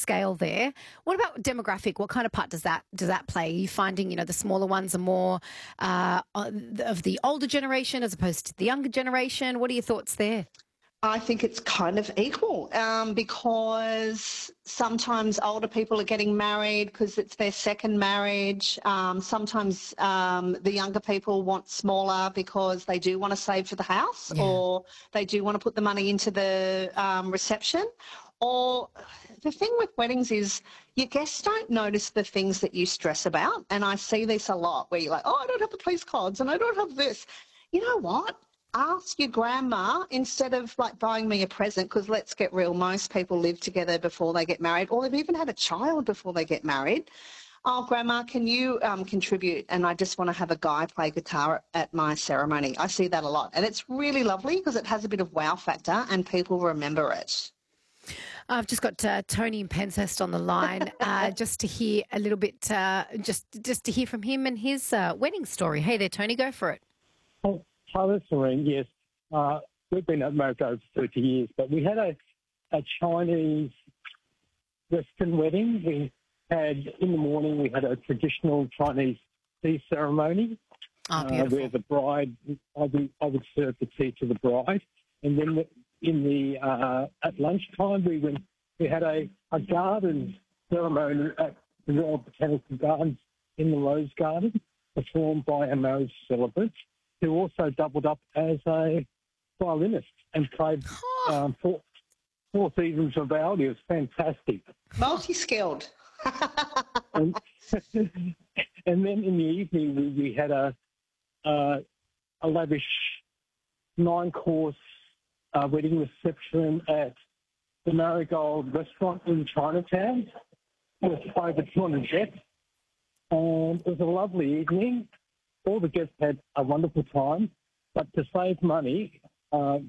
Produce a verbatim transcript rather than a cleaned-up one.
scale there. What about demographic? What kind of part does that does that play? Are you finding, you know, the smaller ones are more uh, of the older generation as opposed to the younger generation? What are your thoughts there? I think it's kind of equal um, because sometimes older people are getting married because it's their second marriage. Um, sometimes um, the younger people want smaller because they do want to save for the house, yeah, or they do want to put the money into the um, reception. Or the thing with weddings is your guests don't notice the things that you stress about. And I see this a lot where you're like, oh, I don't have the place cards and I don't have this. You know what? Ask your grandma instead of like buying me a present, because let's get real, most people live together before they get married, or they've even had a child before they get married. Oh, Grandma, can you um, contribute? And I just want to have a guy play guitar at my ceremony. I see that a lot. And it's really lovely because it has a bit of wow factor and people remember it. I've just got uh, Tony in Penshurst on the line uh, just to hear a little bit, uh, just, just to hear from him and his uh, wedding story. Hey there, Tony, go for it. Oh. Hello, Serene. Yes, uh, we've been at Moco for thirty years, but we had a, a Chinese Western wedding. We had, in the morning, we had a traditional Chinese tea ceremony oh, uh, where the bride, I would, I would serve the tea to the bride. And then in the, uh, at lunchtime, we went, we had a, a garden ceremony at the Royal Botanical Gardens in the Rose Garden, performed by a marriage celebrant, who also doubled up as a violinist and played um, four, four seasons of Vivaldi. It was fantastic. Multi-skilled. and, and then in the evening, we, we had a, uh, a lavish nine-course uh, wedding reception at the Marigold restaurant in Chinatown. It was over two hundred guests. And it was a lovely evening. All the guests had a wonderful time, but to save money, uh,